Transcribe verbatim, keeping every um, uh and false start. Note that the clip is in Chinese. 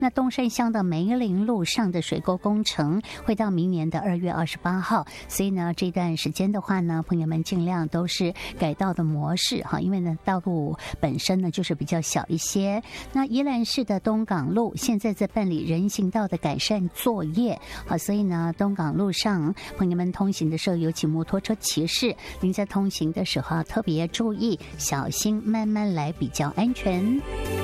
那东山乡的梅林路上的水沟工程会到明年的二月二十八号，所以呢，这段时间的话呢，朋友们尽量都是改道的模式哈，因为呢，道路本身呢就是比较小一些。那宜兰市的东港路现在在办理人行道的改善作业，好，所以呢，东港路上朋友们通行的时候，尤其摩托车骑士，您在通行的时候特别注意，小心慢慢来比较安全。